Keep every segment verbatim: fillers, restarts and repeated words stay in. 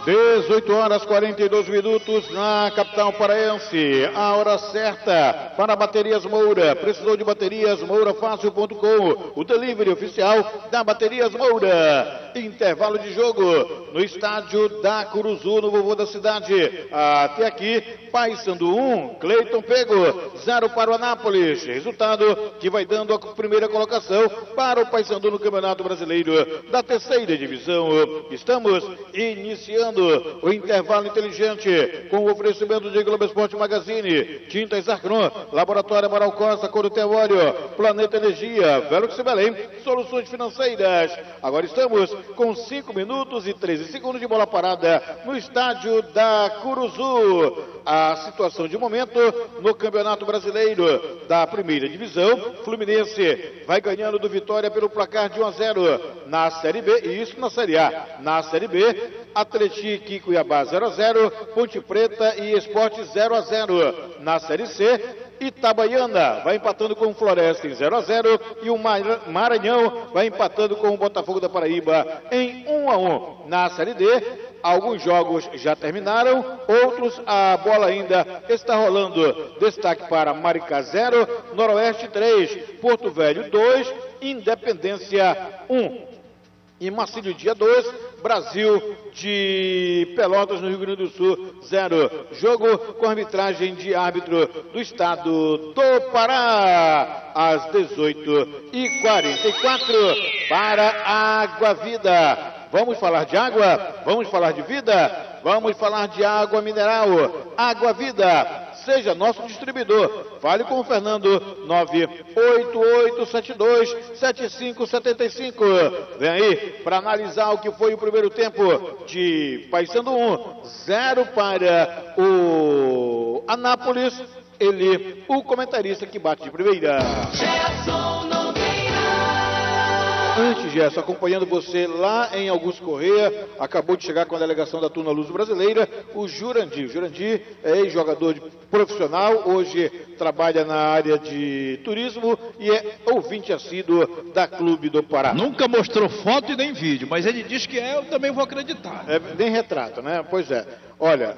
dezoito horas e quarenta e dois minutos na capital paraense. A hora certa para Baterias Moura. Precisou de baterias? moura fácil ponto com. O delivery oficial da Baterias Moura. Intervalo de jogo no estádio da Curuzu, no vovô da cidade. Até aqui, Paysandu um, Cleiton Pego zero para o Anápolis. Resultado que vai dando a primeira colocação para o Paysandu no Campeonato Brasileiro da terceira divisão. Estamos iniciando o intervalo inteligente com o oferecimento de Globo Esporte Magazine, Tintas Arcron, Laboratório Amaral Costa, Corutel Óleo, Planeta Energia, Velox Belém, Soluções Financeiras. Agora estamos com cinco minutos e treze segundos de bola parada no estádio da Curuzu. A situação de momento no Campeonato Brasileiro da primeira divisão: Fluminense vai ganhando do Vitória pelo placar de um a zero. Na Série B, e isso na Série A. Na Série B, Atlético e Cuiabá zero a zero, Ponte Preta e Sport zero a zero. Na Série C, Itabaiana vai empatando com o Floresta em zero a zero e o Maranhão vai empatando com o Botafogo da Paraíba em um a um. Na Série D, alguns jogos já terminaram, outros a bola ainda está rolando. Destaque para Maricá zero, Noroeste três, Porto Velho dois, Independência um. Em Marcílio, dia dois, Brasil de Pelotas, no Rio Grande do Sul, zero. Jogo com arbitragem de árbitro do estado do Pará, às dezoito e quarenta e quatro, para Água Vida. Vamos falar de água? Vamos falar de vida? Vamos falar de água mineral. Água Vida. Seja nosso distribuidor. Fale com o Fernando, nove oito oito sete dois sete cinco sete cinco. Vem aí para analisar o que foi o primeiro tempo de Paysandu um, zero para o Anápolis. Ele, o comentarista que bate de primeira. Antes, Gerson, acompanhando você lá em Augusto Corrêa, acabou de chegar com a delegação da Turma Luz Brasileira, o Jurandir. O Jurandir é ex-jogador profissional, hoje trabalha na área de turismo e é ouvinte assíduo da Clube do Pará. Nunca mostrou foto e nem vídeo, mas ele diz que é, eu também vou acreditar. É, nem retrato, né? Pois é. Olha,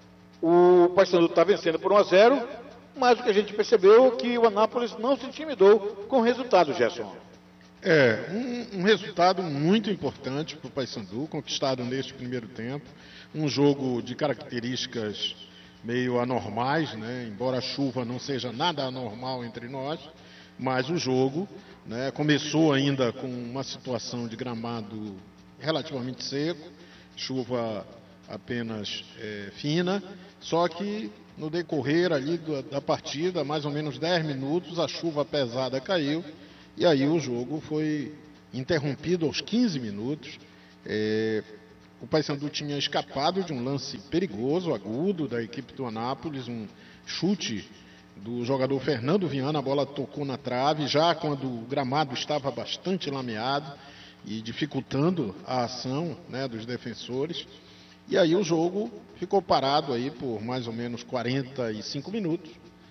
o Paysandu está vencendo por um a zero, mas o que a gente percebeu é que o Anápolis não se intimidou com o resultado, Gerson. É, um, um resultado muito importante para o Paysandu, conquistado neste primeiro tempo. Um jogo de características meio anormais, né? Embora a chuva não seja nada anormal entre nós, mas o jogo, né, começou ainda com uma situação de gramado relativamente seco, chuva apenas é, fina, só que no decorrer ali da, da partida, mais ou menos dez minutos, a chuva pesada caiu. E aí o jogo foi interrompido aos quinze minutos. É, o Paysandu tinha escapado de um lance perigoso, agudo, da equipe do Anápolis, um chute do jogador Fernando Viana, a bola tocou na trave, já quando o gramado estava bastante lameado e dificultando a ação, né, dos defensores. E aí o jogo ficou parado aí por mais ou menos quarenta e cinco minutos.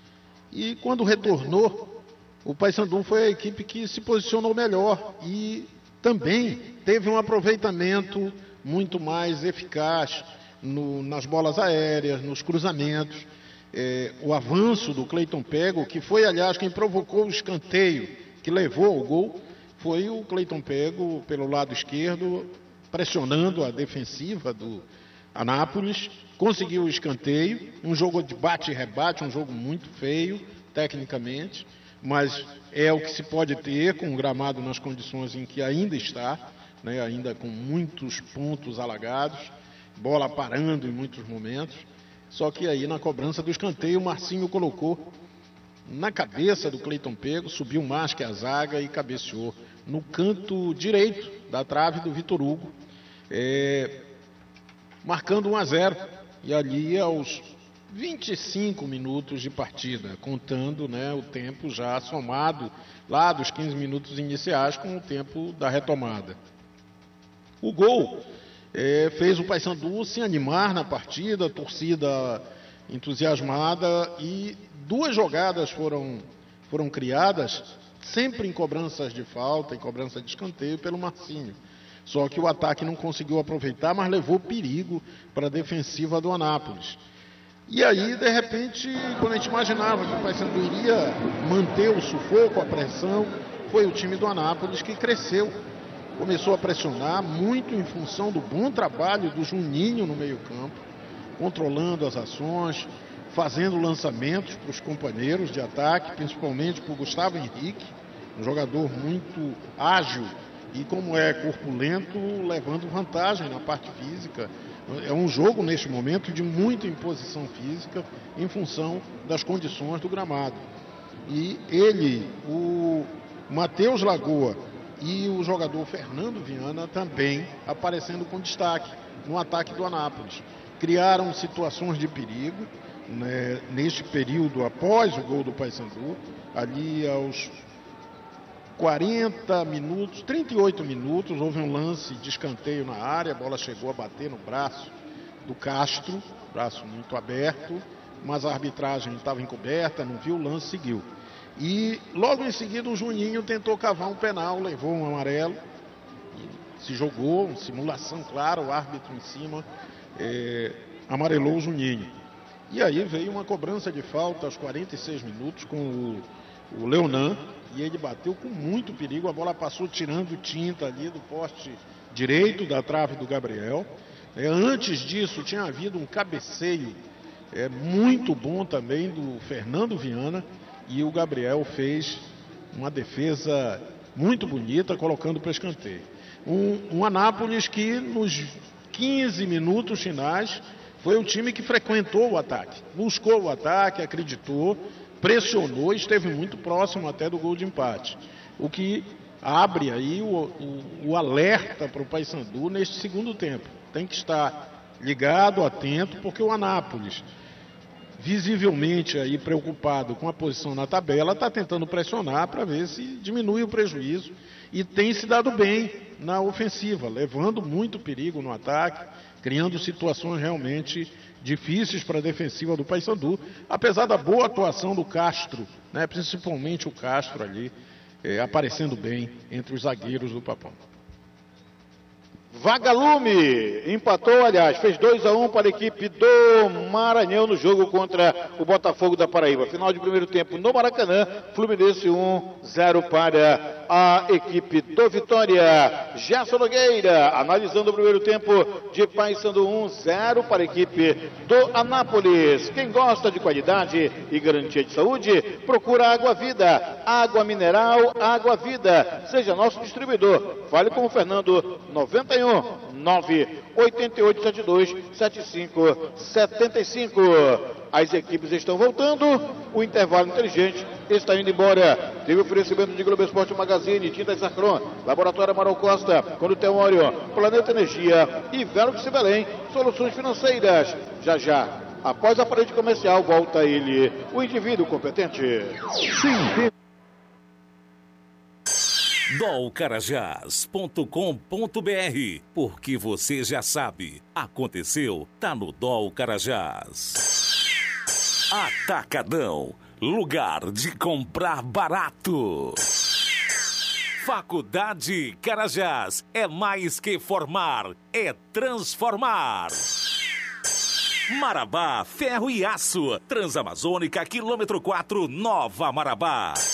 E quando retornou, o Paysandu foi a equipe que se posicionou melhor e também teve um aproveitamento muito mais eficaz no, nas bolas aéreas, nos cruzamentos. É, o avanço do Cleiton Pego, que foi, aliás, quem provocou o escanteio que levou ao gol, foi o Cleiton Pego pelo lado esquerdo, pressionando a defensiva do Anápolis, conseguiu o escanteio, um jogo de bate e rebate, um jogo muito feio, tecnicamente, mas é o que se pode ter com o gramado nas condições em que ainda está, né, ainda com muitos pontos alagados, bola parando em muitos momentos. Só que aí na cobrança do escanteio, o Marcinho colocou na cabeça do Cleiton Pego, subiu mais que a zaga e cabeceou no canto direito da trave do Vitor Hugo, é, marcando um a zero. E ali aos vinte e cinco minutos de partida, contando, né, o tempo já somado lá dos quinze minutos iniciais com o tempo da retomada. O gol é, fez o Paysandu se animar na partida, a torcida entusiasmada, e duas jogadas foram, foram criadas, sempre em cobranças de falta, em cobrança de escanteio, pelo Marcinho. Só que o ataque não conseguiu aproveitar, mas levou perigo para a defensiva do Anápolis. E aí, de repente, quando a gente imaginava que o Paysandu iria manter o sufoco, a pressão, foi o time do Anápolis que cresceu. Começou a pressionar muito em função do bom trabalho do Juninho no meio-campo, controlando as ações, fazendo lançamentos para os companheiros de ataque, principalmente para o Gustavo Henrique, um jogador muito ágil e, como é corpulento, levando vantagem na parte física. É um jogo, neste momento, de muita imposição física em função das condições do gramado. E ele, o Matheus Lagoa e o jogador Fernando Viana também aparecendo com destaque no ataque do Anápolis. Criaram situações de perigo, né, neste período após o gol do Paysandu, ali aos quarenta minutos, trinta e oito minutos, houve um lance de escanteio na área, a bola chegou a bater no braço do Castro, braço muito aberto, mas a arbitragem estava encoberta, não viu o lance, seguiu. E logo em seguida o Juninho tentou cavar um penal, levou um amarelo, se jogou, uma simulação clara, o árbitro em cima é, amarelou o Juninho. E aí veio uma cobrança de falta aos quarenta e seis minutos com o, o Leonan, e ele bateu com muito perigo, a bola passou tirando tinta ali do poste direito da trave do Gabriel. É, antes disso tinha havido um cabeceio é, muito bom também do Fernando Viana, e o Gabriel fez uma defesa muito bonita, colocando para escanteio. Um, um Anápolis que nos quinze minutos finais foi o time que frequentou o ataque, buscou o ataque, acreditou, pressionou e esteve muito próximo até do gol de empate. O que abre aí o, o, o alerta para o Paysandu neste segundo tempo. Tem que estar ligado, atento, porque o Anápolis, visivelmente aí preocupado com a posição na tabela, está tentando pressionar para ver se diminui o prejuízo e tem se dado bem na ofensiva, levando muito perigo no ataque, criando situações realmente difíceis para a defensiva do Paysandu, apesar da boa atuação do Castro, né, principalmente o Castro ali, é, aparecendo bem entre os zagueiros do Papão. Vagalume empatou, aliás, fez dois a um para a equipe do Maranhão no jogo contra o Botafogo da Paraíba. Final de primeiro tempo no Maracanã, Fluminense um, zero para a equipe do Vitória. Gerson Nogueira, analisando o primeiro tempo de Paysandu um, zero para a equipe do Anápolis. Quem gosta de qualidade e garantia de saúde, procura Água Vida, água mineral, Água Vida. Seja nosso distribuidor. Fale com o Fernando, noventa e um, nove oito oito sete dois sete cinco sete cinco. As equipes estão voltando, o intervalo inteligente está indo embora. Teve oferecimento de Globo Esporte Magazine, Tintas Arcron, Laboratório Amaral Costa, Conduteório, Planeta Energia e Velox Belém, soluções financeiras. Já já, após a parede comercial, volta ele, o indivíduo competente. Sim. dol carajás ponto com ponto br, porque você já sabe, aconteceu, tá no Dol Carajás. Atacadão, lugar de comprar barato. Faculdade Carajás, é mais que formar, é transformar. Marabá, ferro e aço, Transamazônica, quilômetro quatro, Nova Marabá.